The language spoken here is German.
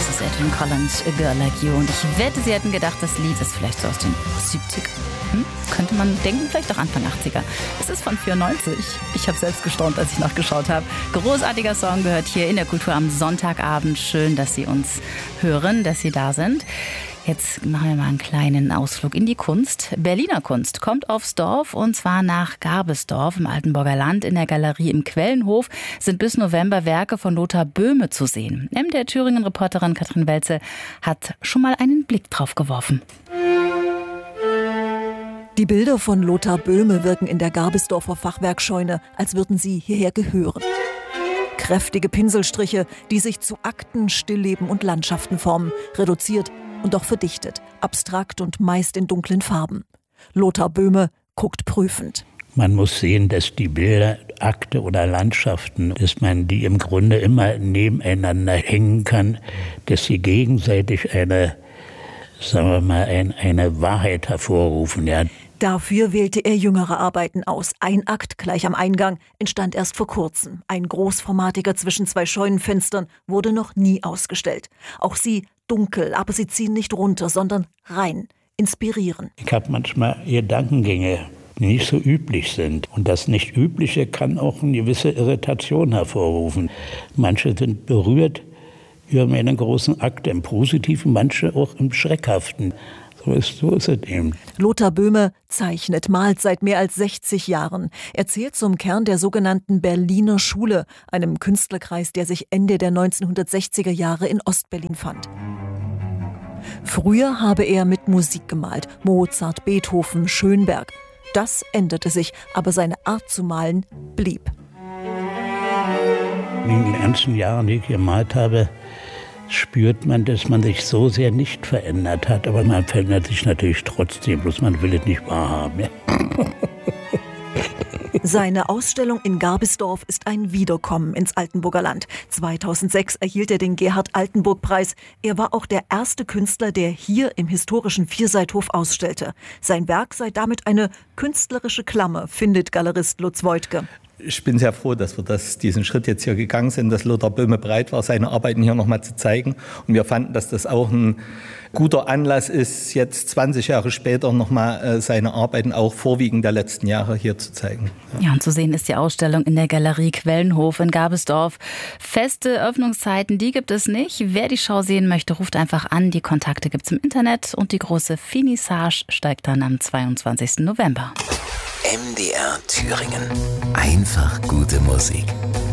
Das ist Edwyn Collins, A Girl Like You. Und ich wette, Sie hätten gedacht, das Lied ist vielleicht so aus den 70ern. Könnte man denken, vielleicht auch Anfang 80er. Es ist von 94. Ich habe selbst gestaunt, als ich nachgeschaut habe. Großartiger Song, gehört hier in der Kultur am Sonntagabend. Schön, dass Sie uns hören, dass Sie da sind. Jetzt machen wir mal einen kleinen Ausflug in die Kunst. Berliner Kunst kommt aufs Dorf, und zwar nach Garbesdorf im Altenburger Land. In der Galerie im Quellenhof sind bis November Werke von Lothar Böhme zu sehen. Der Thüringen-Reporterin Katrin Welze hat schon mal einen Blick drauf geworfen. Die Bilder von Lothar Böhme wirken in der Garbesdorfer Fachwerkscheune, als würden sie hierher gehören. Kräftige Pinselstriche, die sich zu Akten, Stillleben und Landschaften formen, reduziert und doch verdichtet, abstrakt und meist in dunklen Farben. Lothar Böhme guckt prüfend. Man muss sehen, dass die Bilder, Akte oder Landschaften, dass man die im Grunde immer nebeneinander hängen kann, dass sie gegenseitig eine Wahrheit hervorrufen. Ja. Dafür wählte er jüngere Arbeiten aus. Ein Akt gleich am Eingang entstand erst vor kurzem. Ein großformatiger zwischen zwei Scheunenfenstern wurde noch nie ausgestellt. Auch sie dunkel, aber sie ziehen nicht runter, sondern rein, inspirieren. Ich habe manchmal Gedankengänge, die nicht so üblich sind. Und das Nicht-Übliche kann auch eine gewisse Irritation hervorrufen. Manche sind berührt über meinen großen Akt im Positiven, manche auch im Schreckhaften. So ist es eben. Lothar Böhme zeichnet, malt seit mehr als 60 Jahren. Er zählt zum Kern der sogenannten Berliner Schule, einem Künstlerkreis, der sich Ende der 1960er Jahre in Ostberlin fand. Früher habe er mit Musik gemalt, Mozart, Beethoven, Schönberg. Das änderte sich, aber seine Art zu malen blieb. In den ganzen Jahren, die ich gemalt habe, spürt man, dass man sich so sehr nicht verändert hat. Aber man verändert sich natürlich trotzdem, bloß man will es nicht wahrhaben. Ja. Seine Ausstellung in Garbesdorf ist ein Wiederkommen ins Altenburger Land. 2006 erhielt er den Gerhard-Altenburg-Preis. Er war auch der erste Künstler, der hier im historischen Vierseithof ausstellte. Sein Werk sei damit eine künstlerische Klammer, findet Galerist Lutz Woidke. Ich bin sehr froh, dass wir diesen Schritt jetzt hier gegangen sind, dass Lothar Böhme bereit war, seine Arbeiten hier nochmal zu zeigen. Und wir fanden, dass das auch ein guter Anlass ist, jetzt 20 Jahre später nochmal seine Arbeiten auch vorwiegend der letzten Jahre hier zu zeigen. Ja, und zu sehen ist die Ausstellung in der Galerie Quellenhof in Garbesdorf. Feste Öffnungszeiten, die gibt es nicht. Wer die Schau sehen möchte, ruft einfach an. Die Kontakte gibt es im Internet, und die große Finissage steigt dann am 22. November. MDR Thüringen. Einfach gute Musik.